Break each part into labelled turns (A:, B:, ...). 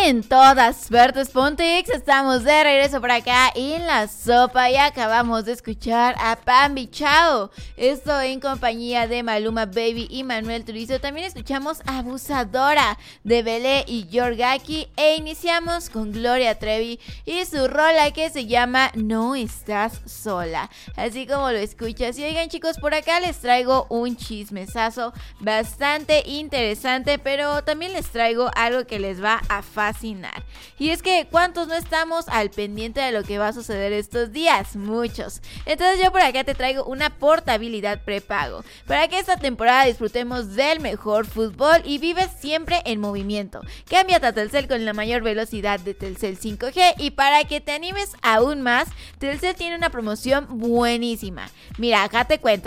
A: en todas partes, Pontix, estamos de regreso por acá en La Sopa y acabamos de escuchar a Pambi Chao. Esto en compañía de Maluma Baby y Manuel Turizo. También escuchamos Abusadora de Belé y Yorgaki e iniciamos con Gloria Trevi y su rola que se llama No Estás Sola, así como lo escuchas. Y oigan, chicos, por acá les traigo un chismesazo bastante interesante, pero también les traigo algo que les va a fascinar. Y es que ¿cuántos no estamos al pendiente de lo que va a suceder estos días? Muchos. Entonces yo por acá te traigo una portabilidad prepago para que esta temporada disfrutemos del mejor fútbol y vives siempre en movimiento. Cámbiate a Telcel con la mayor velocidad de Telcel 5G y para que te animes aún más, Telcel tiene una promoción buenísima. Mira, acá te cuento,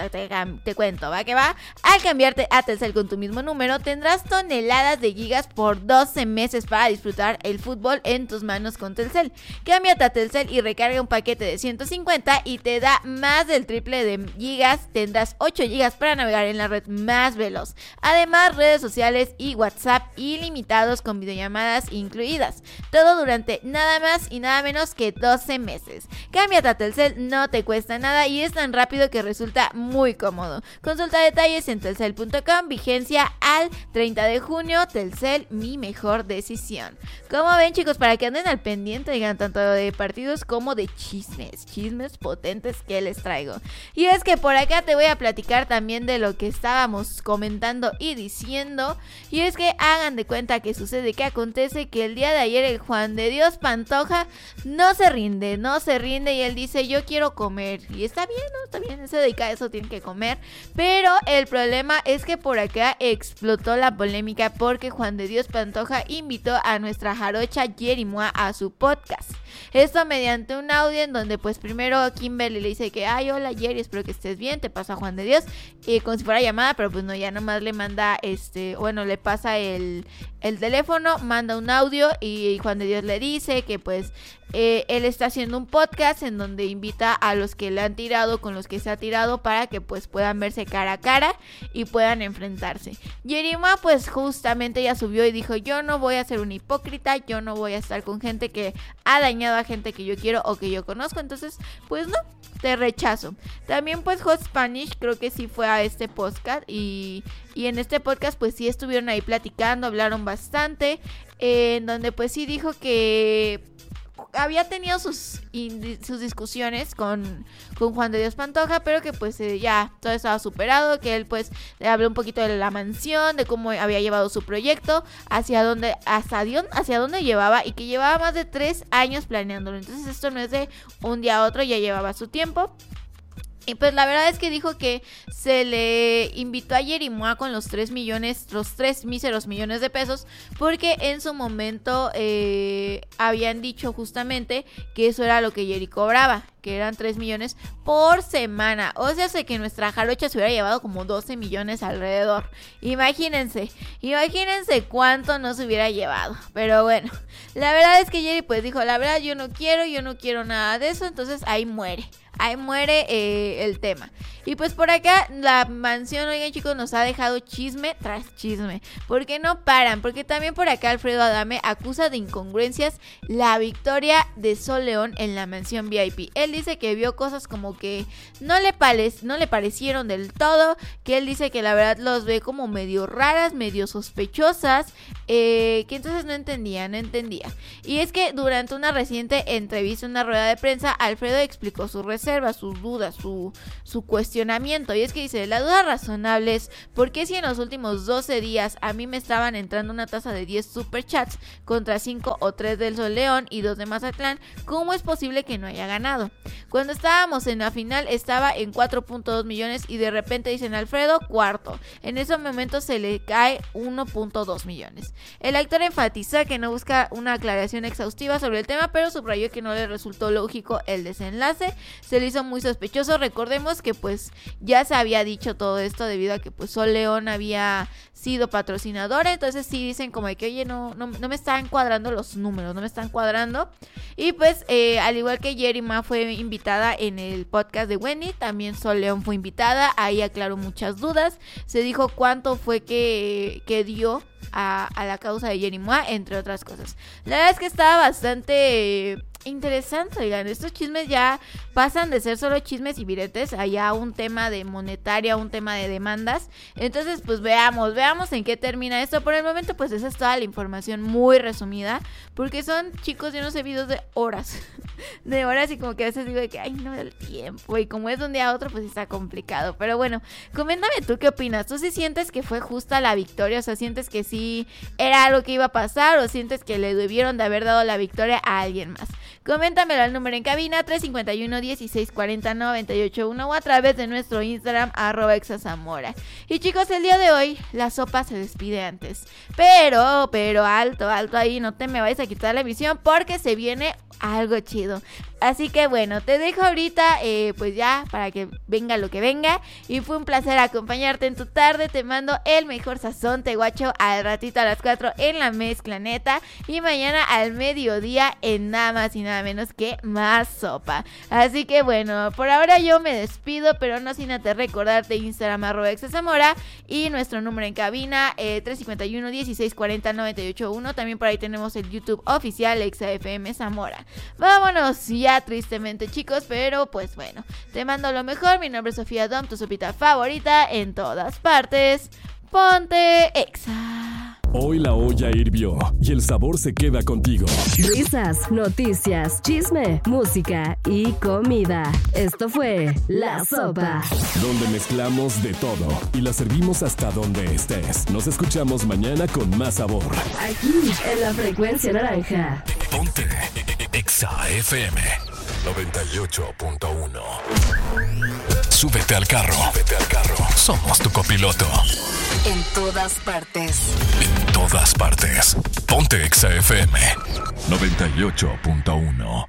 A: va que va. Al cambiarte a Telcel con tu mismo número, tendrás toneladas de gigas por 12 meses para disfrutar el fútbol en tus manos con Telcel. Cámbiate a Telcel y recarga un paquete de 150 y te da más del triple de gigas. Tendrás 8 gigas para navegar en la red más veloz. Además, redes sociales y WhatsApp ilimitados con videollamadas incluidas. Todo durante nada más y nada menos que 12 meses. Cámbiate a Telcel, no te cuesta nada y es tan rápido que resulta muy cómodo. Consulta detalles en telcel.com, vigencia al 30 de junio. Telcel, mi mejor decisión. Como ven, chicos, para que anden al pendiente, digan tanto de partidos como de chismes potentes que les traigo. Y es que por acá te voy a platicar también de lo que estábamos comentando y diciendo. Y es que hagan de cuenta que sucede, que acontece que el día de ayer el Juan de Dios Pantoja no se rinde y él dice: yo quiero comer. Y está bien, ¿no? Está bien, se dedica a eso, tiene que comer. Pero el problema es que por acá explotó la polémica porque Juan de Dios Pantoja invitó a nuestra jarocha Yerimua a su podcast. Esto mediante un audio en donde pues primero Kimberly le dice que ay, hola Yeri, espero que estés bien, te pasa Juan de Dios, como si fuera llamada, pero pues no, ya nomás le manda le pasa el teléfono, manda un audio y Juan de Dios le dice que pues él está haciendo un podcast en donde invita a los que le han tirado con los que se ha tirado para que pues puedan verse cara a cara y puedan enfrentarse. Yerima pues justamente ya subió y dijo: yo no voy a ser un hipócrita, yo no voy a estar con gente que ha dañado a gente que yo quiero o que yo conozco, entonces pues no, te rechazo. También pues Hot Spanish creo que sí fue a este podcast y en este podcast pues sí estuvieron ahí platicando, hablaron bastante, en donde pues sí dijo que había tenido sus discusiones con Juan de Dios Pantoja, pero que pues ya todo estaba superado, que él pues le habló un poquito de la mansión, de cómo había llevado su proyecto, hacia dónde llevaba y que llevaba más de 3 años planeándolo. Entonces esto no es de un día a otro, ya llevaba su tiempo. Y pues la verdad es que dijo que se le invitó a Yerimua con los 3 míseros millones de pesos, porque en su momento habían dicho justamente que eso era lo que Yeri cobraba, que eran 3 millones por semana. O sea, sé que nuestra jarocha se hubiera llevado como 12 millones alrededor. Imagínense cuánto no se hubiera llevado. Pero bueno, la verdad es que Yeri pues dijo: la verdad yo no quiero nada de eso. Entonces ahí muere el tema. Y pues por acá la mansión, oigan, chicos, nos ha dejado chisme tras chisme, porque no paran, porque también por acá Alfredo Adame acusa de incongruencias la victoria de Sol León en la mansión VIP. Él dice que vio cosas como que no le parecieron del todo, que él dice que la verdad los ve como medio raras, medio sospechosas, que entonces no entendía. Y es que durante una reciente entrevista, una rueda de prensa, Alfredo explicó sus reservas, sus dudas, su cuestionamiento. Y es que dice: la duda razonable es ¿por qué si en los últimos 12 días a mí me estaban entrando una tasa de 10 superchats contra 5 o 3 del Sol León y 2 de Mazatlán? ¿Cómo es posible que no haya ganado? Cuando estábamos en la final estaba en 4.2 millones y de repente dicen Alfredo cuarto. En ese momento se le cae 1.2 millones. El actor enfatizó que no busca una aclaración exhaustiva sobre el tema, pero subrayó que no le resultó lógico el desenlace. se le hizo muy sospechoso. Recordemos que pues ya se había dicho todo esto debido a que pues Sol León había sido patrocinadora, entonces sí dicen como de que oye, no me están cuadrando los números, no me están cuadrando. Y pues al igual que Yeri Ma fue invitada en el podcast de Wendy, también Sol León fue invitada, ahí aclaró muchas dudas, se dijo cuánto fue que dio a la causa de Yeri Ma, entre otras cosas. La verdad es que estaba bastante interesante, oigan, estos chismes ya pasan de ser solo chismes y viretes a ya un tema de monetaria, un tema de demandas. Entonces pues veamos en qué termina esto. Por el momento pues esa es toda la información muy resumida, porque son, chicos, yo no sé, videos de horas y como que a veces digo de que ay, no me da el tiempo, y como es de un día a otro pues está complicado. Pero bueno, coméntame tú qué opinas. ¿Tú sí sientes que fue justa la victoria? O sea, ¿sientes que sí era algo que iba a pasar o sientes que le debieron de haber dado la victoria a alguien más? Coméntamelo al número en cabina 351-1640-981 o a través de nuestro Instagram @exazamora. Y chicos, el día de hoy la sopa se despide antes, pero alto ahí, no te me vayas a quitar la emisión porque se viene algo chido. Así que bueno, te dejo ahorita pues ya para que venga lo que venga. Y fue un placer acompañarte en tu tarde. Te mando el mejor sazón, te guacho al ratito a las 4 en la mezcla neta. Y mañana al mediodía en nada más y nada menos que más sopa. Así que bueno, por ahora yo me despido, pero no sin antes recordarte Instagram @exazamora y nuestro número en cabina 351-1640-981. También por ahí tenemos el YouTube oficial ExaFM Zamora. Vámonos ya tristemente, chicos, pero pues bueno, te mando lo mejor. Mi nombre es Sofía Dom, tu sopita favorita en todas partes. Ponte Exa.
B: Hoy la olla hirvió y el sabor se queda contigo.
C: Risas, noticias, chisme, música y comida. Esto fue La Sopa,
B: donde mezclamos de todo y la servimos hasta donde estés. Nos escuchamos mañana con más sabor.
C: aquí en la frecuencia naranja.
B: Ponte Exa FM 98.1. Súbete al carro. Somos tu copiloto.
C: En todas partes.
B: Ponte Exa FM 98.1.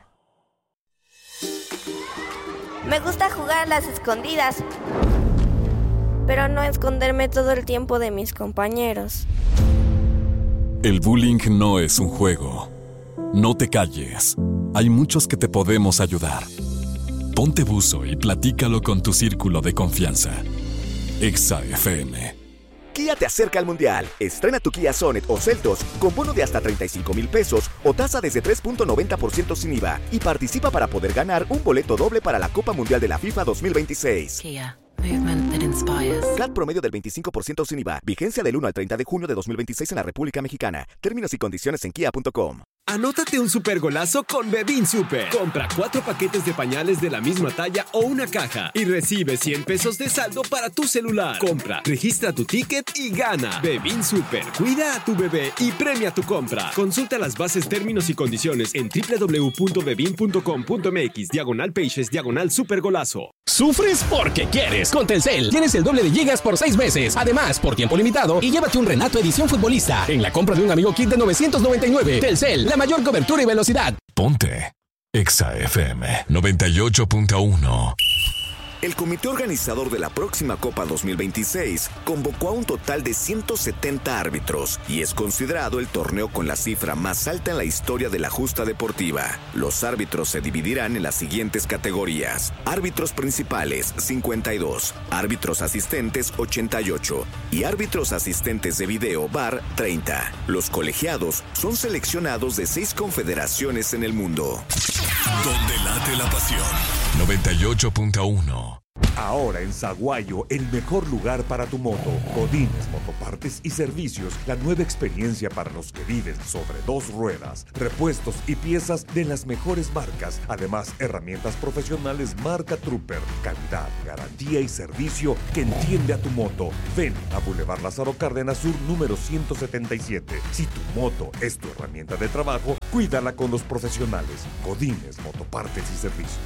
D: Me gusta jugar a las escondidas, pero no esconderme todo el tiempo de mis compañeros.
B: El bullying no es un juego. No te calles. Hay muchos que te podemos ayudar. Ponte buzo y platícalo con tu círculo de confianza. Exa FM.
E: Kia te acerca al Mundial. Estrena tu Kia Sonet o Seltos con bono de hasta 35,000 pesos o tasa desde 3.90% sin IVA y participa para poder ganar un boleto doble para la Copa Mundial de la FIFA 2026.
C: Kia. Movement that inspires.
E: CLAT promedio del 25% sin IVA. Vigencia del 1 al 30 de junio de 2026 en la República Mexicana. Términos y condiciones en kia.com.
F: Anótate un super golazo con Bebin Super. Compra 4 paquetes de pañales de la misma talla o una caja y recibe 100 pesos de saldo para tu celular. Compra, registra tu ticket y gana. Bebin Super. Cuida a tu bebé y premia tu compra. Consulta las bases, términos y condiciones en www.bebin.com.mx/pages/supergolazo.
G: ¿Sufres porque quieres? Con Telcel tienes el doble de gigas por 6 meses. Además, por tiempo limitado, y llévate un Renato edición futbolista en la compra de un amigo kit de 999. Telcel, la mayor cobertura y velocidad.
B: Ponte Exa FM 98.1.
E: El comité organizador de la próxima Copa 2026 convocó a un total de 170 árbitros y es considerado el torneo con la cifra más alta en la historia de la justa deportiva. Los árbitros se dividirán en las siguientes categorías: árbitros principales 52, árbitros asistentes 88 y árbitros asistentes de video VAR 30. Los colegiados son seleccionados de 6 confederaciones en el mundo.
B: Donde late la pasión. 98.1.
H: Ahora en Saguayo, el mejor lugar para tu moto. Godínez Motopartes y Servicios, la nueva experiencia para los que viven sobre 2 ruedas. Repuestos y piezas de las mejores marcas. Además, herramientas profesionales marca Trooper. Calidad, garantía y servicio que entiende a tu moto. Ven a Boulevard Lázaro Cárdenas Sur, número 177. Si tu moto es tu herramienta de trabajo, cuídala con los profesionales. Godínez Motopartes y Servicios.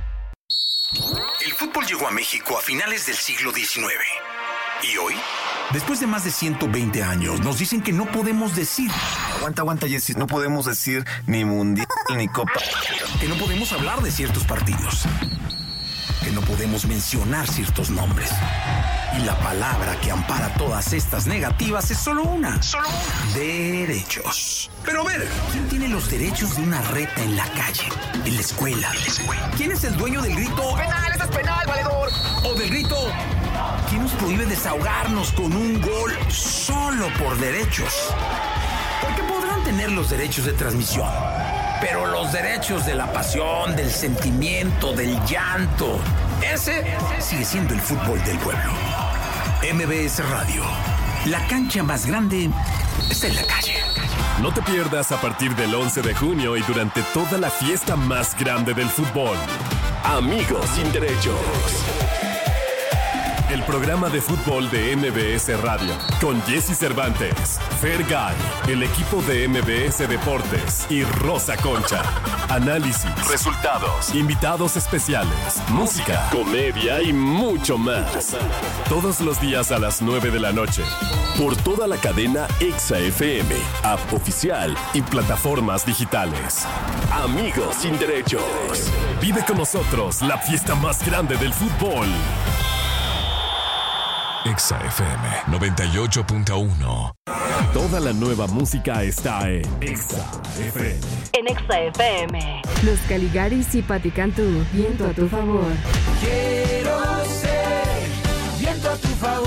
I: El fútbol llegó a México a finales del siglo XIX y hoy Después de más de 120 años, nos dicen que no podemos decir.
E: Aguanta, Jessy. No podemos decir ni mundial ni copa.
I: Que no podemos hablar de ciertos partidos. Que no podemos mencionar ciertos nombres. Y la palabra que ampara todas estas negativas es solo una. Derechos. Pero a ver, ¿quién tiene los derechos de una reta en la calle, en la escuela? ¿Quién es el dueño del grito "penal, esto es penal, valedor"? O del grito ¿quién nos prohíbe desahogarnos con un gol solo por derechos? Porque podrán tener los derechos de transmisión, pero los derechos de la pasión, del sentimiento, del llanto, ese sigue siendo el fútbol del pueblo. MBS Radio, la cancha más grande está en la calle.
B: No te pierdas a partir del 11 de junio y durante toda la fiesta más grande del fútbol. Amigos sin derechos. El programa de fútbol de MBS Radio, con Jessy Cervantes, Fergay, el equipo de MBS Deportes y Rosa Concha. Análisis, resultados, invitados especiales, música, comedia y mucho más. Todos los días a las 9 de la noche. Por toda la cadena Exa FM, app oficial y plataformas digitales. Amigos sin derechos. Vive con nosotros la fiesta más grande del fútbol. Exa FM 98.1. Toda la nueva música está en Exa FM.
C: En Exa FM. Los Caligaris y Pati Cantú, viento a tu favor.
J: Quiero ser viento a tu favor,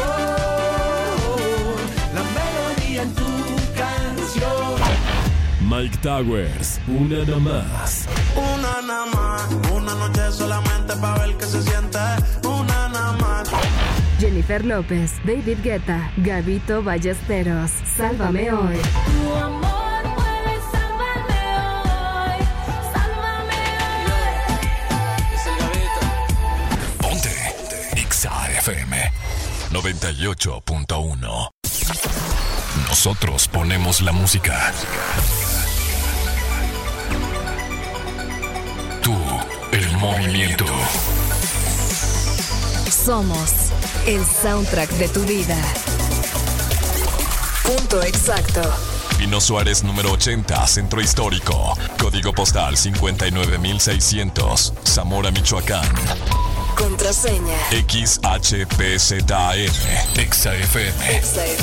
J: la melodía en tu canción.
B: Mike Towers, una nada más.
J: Una nada más, una noche solamente para ver qué se siente. Una nada más.
C: Jennifer López, David Guetta, Gabito Ballesteros, Sálvame Hoy.
J: Tu amor puede salvarme hoy, sálvame
B: hoy. Ponte Exa FM 98.1. Nosotros ponemos la música. Tú, el movimiento.
C: Somos el soundtrack de tu vida. Punto exacto.
B: Pino Suárez número 80, Centro Histórico. Código postal 59600, Zamora, Michoacán.
C: Contraseña
B: XHPZAM. Exa FM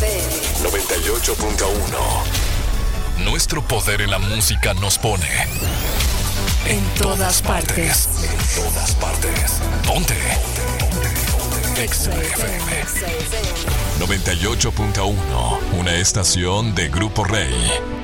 B: 98.1. Nuestro poder en la música nos pone
C: en todas partes.
B: En todas partes. Ponte Exa FM 98.1. Una estación de Grupo Rey.